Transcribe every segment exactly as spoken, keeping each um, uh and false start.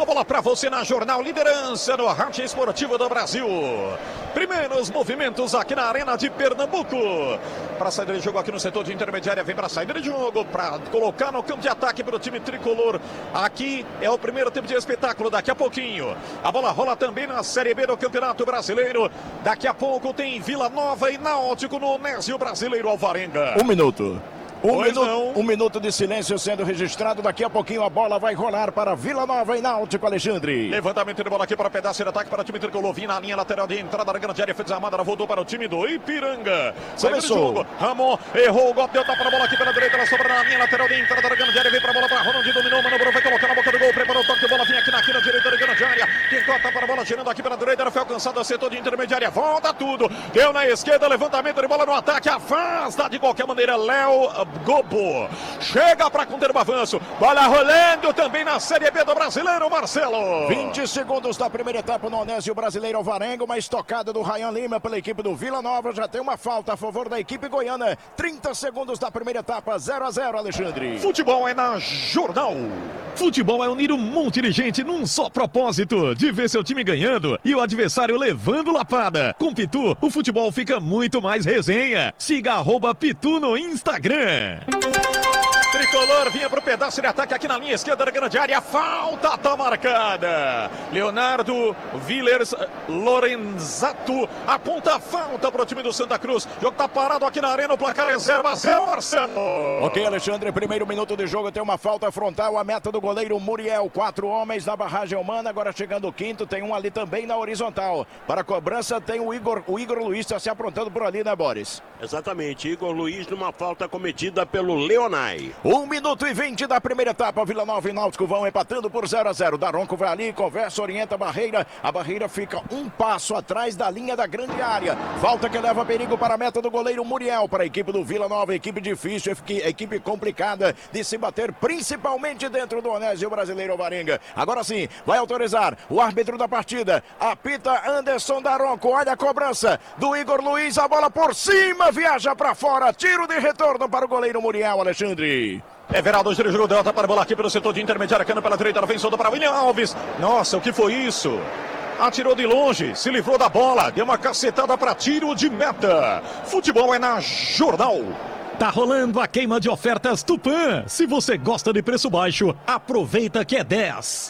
bola para você na Jornal Liderança no Rádio Esportivo do Brasil. Primeiros movimentos aqui na Arena de Pernambuco. Para saída de jogo aqui no setor de intermediária, vem para saída de jogo, para colocar no campo de ataque para o time tricolor. Aqui é o primeiro tempo de espetáculo, daqui a pouquinho. A bola rola também na Série B do Campeonato Brasileiro. Daqui a pouco tem Vila Nova e Náutico no Onésio Brasileiro Alvarenga. Um minuto. Um minuto, não. um minuto de silêncio sendo registrado. Daqui a pouquinho a bola vai rolar para Vila Nova e Náutico, Alexandre. Levantamento de bola aqui para pedaço de ataque para o time tricolor. Vinha na linha lateral de entrada da grande área. Foi desarmada, ela voltou para o time do Ipiranga. Começou. Ramon errou o golpe, deu tapa na bola aqui pela direita. Ela sobra na linha lateral de entrada da grande área. Vem para a bola para Ronaldinho, dominou, manobrou, vai colocar na boca do gol. Preparou o toque de bola, vinha aqui na quina direita da grande área. Tentou a tapa na bola, girando aqui pela direita. Ela foi alcançada, setor de intermediária. Volta tudo. Deu na esquerda, levantamento de bola no ataque. Afasta de qualquer maneira Léo Gobo. Chega para conter o avanço. Bola rolando também na Série B do Brasileiro, Marcelo. vinte segundos da primeira etapa no Onésio Brasileiro Alvarenga. Uma estocada do Ryan Lima pela equipe do Vila Nova. Já tem uma falta a favor da equipe goiana. trinta segundos da primeira etapa, zero a zero, Alexandre. Futebol é na Jornal. Futebol é unir um monte de gente num só propósito, de ver seu time ganhando e o adversário levando lapada. Com Pitu, o futebol fica muito mais resenha. Siga arroba Pitu no Instagram. Tricolor vinha para o pedaço de ataque aqui na linha esquerda da grande área. Falta tá marcada. Leonardo Villers Lorenzato aponta a falta para o time do Santa Cruz. O jogo tá parado aqui na arena. O placar é zero a zero, Marcelo. Ok, Alexandre. Primeiro minuto de jogo tem uma falta frontal. A meta do goleiro Muriel. Quatro homens na barragem humana. Agora chegando o quinto. Tem um ali também na horizontal. Para a cobrança tem o Igor. O Igor Luiz está se aprontando por ali, né, Boris? Exatamente. Igor Luiz numa falta cometida pelo Leonai. Um minuto e vinte da primeira etapa. Vila Nova e Náutico vão empatando por zero a zero. Daronco vai ali, conversa, orienta a barreira. A barreira fica um passo atrás da linha da grande área. Falta que leva perigo para a meta do goleiro Muriel. Para a equipe do Vila Nova, equipe difícil, equipe complicada de se bater, principalmente dentro do Onésio Brasileiro Alvarenga. Agora sim, vai autorizar o árbitro da partida. Apita Anderson Daronco. Olha a cobrança do Igor Luiz. A bola por cima, viaja para fora. Tiro de retorno para o goleiro Muriel, Alexandre. Everaldo gira o jogo, deu a tapa na bola aqui pelo setor de intermediária, cana pela direita, ela vem solta para William Alves. Nossa, o que foi isso? Atirou de longe, se livrou da bola, deu uma cacetada para tiro de meta. Futebol é na Jornal. Tá rolando a queima de ofertas Tupã. Se você gosta de preço baixo, aproveita que é dez.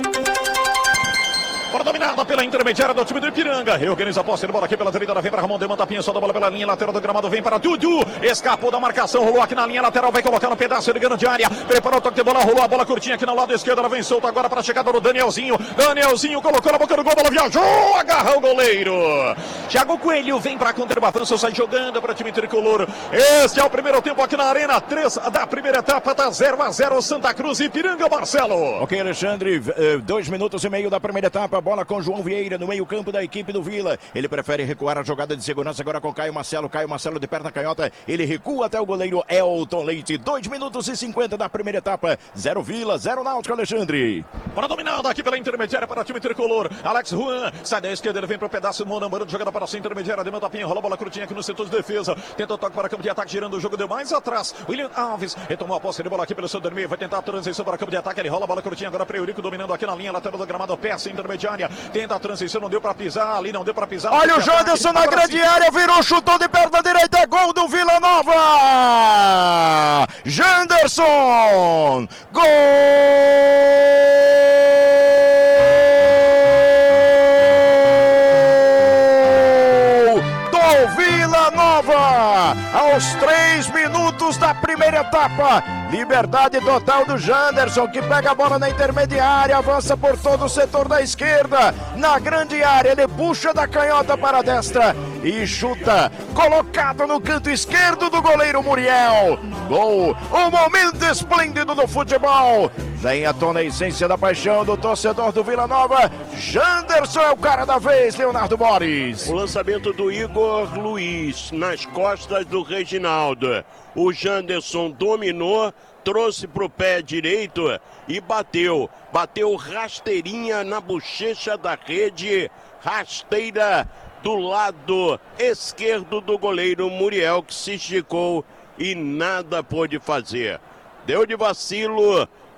Bola dominada pela intermediária do time do Ipiranga. Reorganiza a posse de bola aqui pela direita. Vem para Ramon, deu uma tapinha só da bola pela linha lateral do gramado. Vem para Dudu. Escapou da marcação, rolou aqui na linha lateral. Vai colocar no pedaço de grande área. Preparou o toque de bola, rolou a bola curtinha aqui no lado esquerdo. Ela vem solta agora para a chegada do Danielzinho. Danielzinho colocou na boca do gol. Bola viajou, agarra o goleiro. Thiago Coelho vem para conter o avanço. Sai jogando para o time tricolor. Este é o primeiro tempo aqui na arena. três da primeira etapa. Tá zero a zero. Santa Cruz e Ipiranga, Marcelo. Ok, Alexandre. Dois minutos e meio da primeira etapa. Bola com João Vieira no meio campo da equipe do Vila. Ele prefere recuar a jogada de segurança agora com Caio Marcelo. Caio Marcelo de perna canhota. Ele recua até o goleiro Elton Leite. dois minutos e cinquenta da primeira etapa. Zero Vila, zero Náutico, Alexandre. Bola dominada aqui pela intermediária para o time tricolor. Alex Juan sai da esquerda, ele vem para o pedaço. Monambrando, jogada para a intermediária. Deu uma tapinha, rola a bola curtinha aqui no setor de defesa. Tenta o toque para campo de ataque, girando o jogo. Deu mais atrás. William Alves retomou a posse de bola aqui pelo seu dormir. Vai tentar a transição para campo de ataque. Ele rola a bola curtinha agora para Eurico, dominando aqui na linha lateral do gramado. Peça intermediária. Tenta a transição, não deu para pisar. Ali não deu para pisar. Olha o Janderson na grande área. Virou, chutou de perna direita. É gol do Vila Nova. Janderson. Gol do Vila Nova. Aos três minutos da primeira etapa. Liberdade total do Janderson, que pega a bola na intermediária, avança por todo o setor da esquerda, na grande área, ele puxa da canhota para a destra e chuta, colocado no canto esquerdo do goleiro Muriel. Gol, um momento esplêndido do futebol. Vem à tona a essência da paixão do torcedor do Vila Nova. Janderson é o cara da vez, Leonardo Boris. O lançamento do Igor Luiz nas costas do Reginaldo. O Janderson dominou, trouxe para o pé direito e bateu. Bateu rasteirinha na bochecha da rede, rasteira do lado esquerdo do goleiro Muriel, que se esticou e nada pôde fazer. Deu de vacilo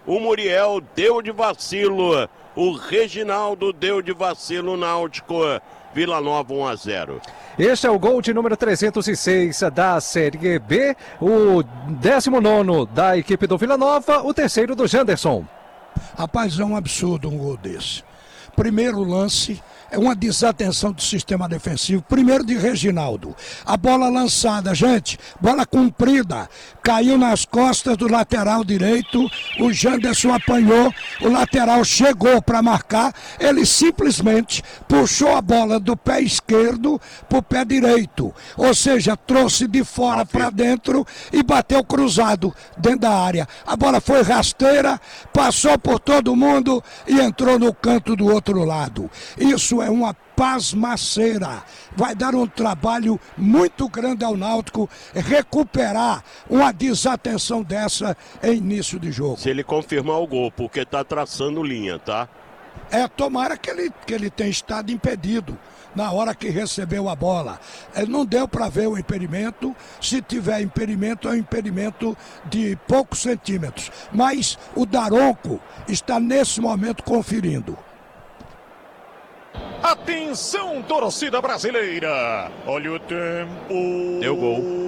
O Muriel deu de vacilo. O Reginaldo deu de vacilo. Náutico. Vila Nova um a zero. Este é o gol de número trezentos e seis da Série B. O décimo nono da equipe do Vila Nova. O terceiro do Janderson. Rapaz, é um absurdo um gol desse. Primeiro lance, é uma desatenção do sistema defensivo. Primeiro de Reginaldo. A bola lançada, gente, bola comprida. Caiu nas costas do lateral direito. O Janderson apanhou. O lateral chegou para marcar. Ele simplesmente puxou a bola do pé esquerdo para o pé direito. Ou seja, trouxe de fora para dentro e bateu cruzado dentro da área. A bola foi rasteira, passou por todo mundo e entrou no canto do outro lado. Isso é uma pasmaceira. Vai dar um trabalho muito grande ao Náutico recuperar uma desatenção dessa em início de jogo. Se ele confirmar o gol, porque tá traçando linha, tá? É, tomara que ele, que ele tenha estado impedido na hora que recebeu a bola. É, não deu para ver o impedimento. Se tiver impedimento, é um impedimento de poucos centímetros. Mas o Daronco está nesse momento conferindo. Atenção, torcida brasileira. Olha o tempo. Deu gol.